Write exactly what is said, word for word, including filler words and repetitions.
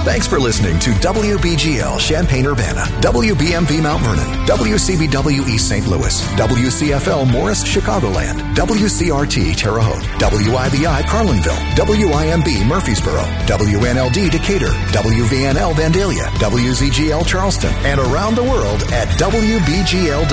Thanks for listening to W B G L Champaign-Urbana, W B M V Mount Vernon, W C B W East Saint Louis, W C F L Morris Chicagoland, W C R T Terre Haute, W I B I Carlinville, W I M B Murfreesboro, W N L D Decatur, W V N L Vandalia, W Z G L Charleston, and around the world at W B G L.